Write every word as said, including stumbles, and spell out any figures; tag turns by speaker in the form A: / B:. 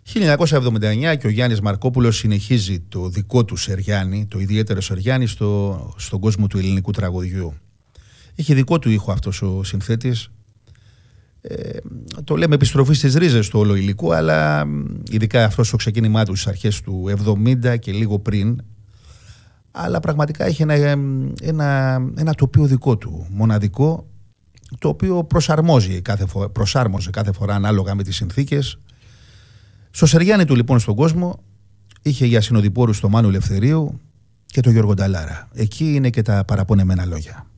A: χίλια εννιακόσια εβδομήντα εννιά και ο Γιάννης Μαρκόπουλος συνεχίζει το δικό του Σεριάννη, το ιδιαίτερο Σεριάννη στο, στον κόσμο του ελληνικού τραγουδιού. Έχει δικό του ήχο αυτός ο συνθέτης. Ε, το λέμε επιστροφή στις ρίζες του όλο υλικού, αλλά ειδικά αυτό στο ξεκίνημά του στις αρχές του εβδομήντα και λίγο πριν. Αλλά πραγματικά έχει ένα, ένα, ένα τοπίο δικό του, μοναδικό, το οποίο προσαρμόζει κάθε φορά, προσάρμοζε κάθε φορά ανάλογα με τις συνθήκες. Στο Σεριάννη του λοιπόν στον κόσμο είχε για συνοδοιπόρους τον Μάνο Ελευθερίου και τον Γιώργο Νταλάρα. Εκεί είναι και τα παραπονεμένα λόγια.